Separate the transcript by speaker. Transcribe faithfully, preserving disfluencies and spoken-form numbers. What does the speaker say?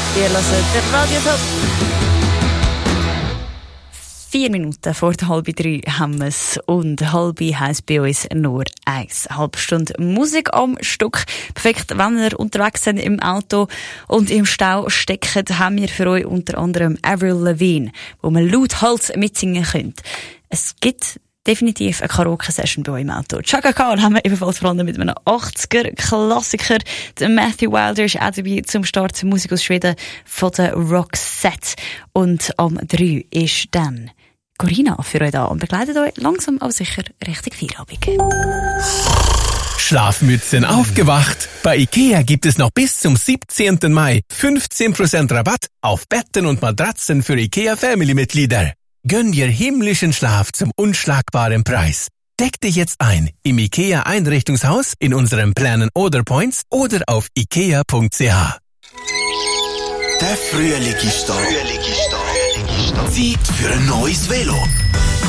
Speaker 1: Ihr hört den Radiotop. Vier Minuten vor der halb drei haben wir es und halb heisst bei uns nur eins. Eine halbe Stunde Musik am Stück. Perfekt, wenn ihr unterwegs sind im Auto und im Stau stecken, haben wir für euch unter anderem Avril Lavigne, wo man laut Hals mitsingen könnt. Es gibt definitiv eine Karaoke-Session bei euch im Auto. Chaka Khan haben wir ebenfalls verhandelt mit einem achtziger-Klassiker. Der Matthew Wilder ist auch dabei zum Start Musik aus Schweden von der Roxette. Und am drei ist dann Corinna für euch da und begleitet euch langsam aber sicher Richtung Feierabend.
Speaker 2: Schlafmützen aufgewacht. Bei IKEA gibt es noch bis zum siebzehnten Mai fünfzehn Prozent Rabatt auf Betten und Matratzen für IKEA Family-Mitglieder. Gönn dir himmlischen Schlaf zum unschlagbaren Preis. Deck dich jetzt ein im IKEA Einrichtungshaus, in unseren Plänen oder Points oder auf ikea punkt c h.
Speaker 3: Der Frühling ist da. Frühling ist da. Zeit für ein neues Velo.